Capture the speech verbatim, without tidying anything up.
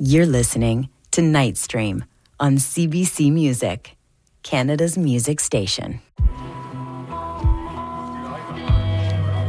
You're listening to Night Stream on C B C Music, Canada's music station.